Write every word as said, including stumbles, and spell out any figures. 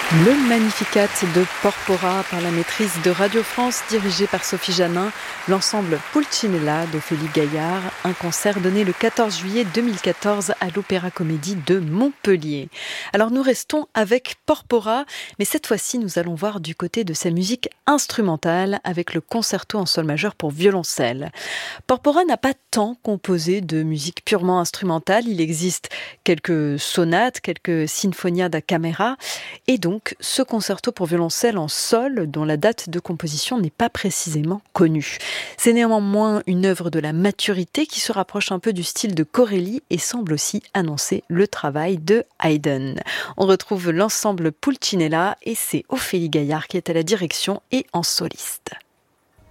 Le Magnificat de Porpora par la maîtrise de Radio France dirigée par Sophie Janin, l'ensemble Pulcinella d'Ophélie Gaillard, un concert donné le quatorze juillet deux mille quatorze à l'Opéra Comédie de Montpellier. Alors nous restons avec Porpora, mais cette fois-ci nous allons voir du côté de sa musique instrumentale avec le concerto en sol majeur pour violoncelle. Porpora n'a pas tant composé de musique purement instrumentale, il existe quelques sonates, quelques sinfonia da camera et donc ce concerto pour violoncelle en sol dont la date de composition n'est pas précisément connue. C'est néanmoins une œuvre de la maturité qui se rapproche un peu du style de Corelli et semble aussi annoncer le travail de Haydn. On retrouve l'ensemble Pulcinella et c'est Ophélie Gaillard qui est à la direction et en soliste.